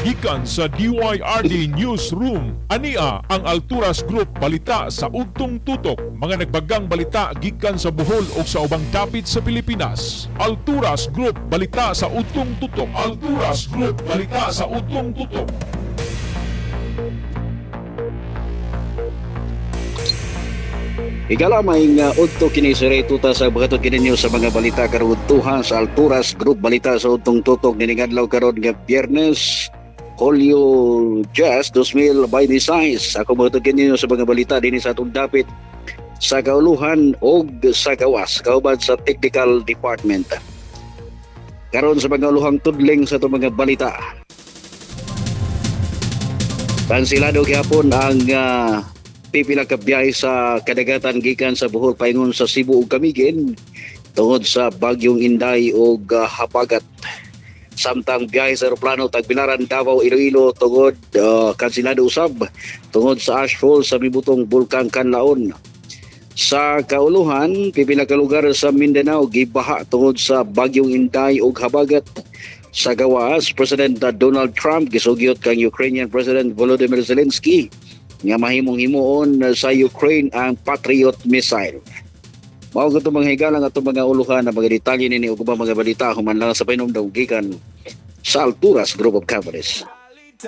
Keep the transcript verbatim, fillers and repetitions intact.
gikan sa D Y R D Newsroom. Ania ang Alturas Group balita sa Ugtong Tutok, mga nagbagang balita gikan sa Bohol o sa ubang dapit sa Pilipinas. Alturas Group balita sa Ugtong Tutok. Alturas Group balita sa Ugtong Tutok. Igalamay nga udto kini siretuta sa bagatot kininyo sa mga balita karon tuha sa Alturas Group balita sa Ugtong Tutok niningadlaw karon nga Biyernes Hulyo Just two thousand twenty-six. Ako bagatot kininyo sa mga balita dinhi sa atong dapit sa kauluhan og sa gawas kauban sa Technical Department. Karon sa mga uluhang tudling sa atong mga balita. Kansilado gyapon ang uh, pipila ka biyahe sa kadagatan gikan sa Bohol paingon sa Cebu ug Camiguin tungod sa bagyong Inday ug uh, habagat. Samtang biyahe sa eroplano Tagbilaran, Davao, Iloilo tungod uh, kansilado usab tungod sa ashfall sa mibutong bulkang Kanlaon. Sa kauluhan, pipila ka lugar sa Mindanao gibaha tungod sa bagyong Inday ug habagat. Sa gawas, President Donald Trump gisugyot kang Ukrainian President Volodymyr Zelensky nga mahimong-himuon sa Ukraine ang Patriot missile. Mao gito mga higalang ato mga uluhan na mga detalye nini ug ubang mga balita human lang sa painumdom gikan sa Alturas Group of Companies.